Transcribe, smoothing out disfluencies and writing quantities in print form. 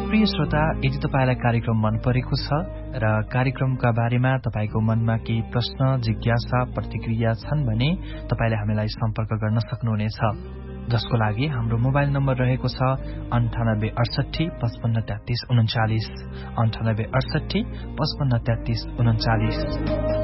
प्रिय श्रोता, यदि तपाईलाई कार्यक्रम मन परेको छ र कार्यक्रमका बारेमा तपाईको मनमा केही प्रश्न, जिज्ञासा, प्रतिक्रिया छन् भने तपाईले हामीलाई सम्पर्क गर्न सक्नुहुनेछ, जसको लागि हाम्रो मोबाइल नम्बर रहेको छ 9868 55 33 39 9868 55 33 39।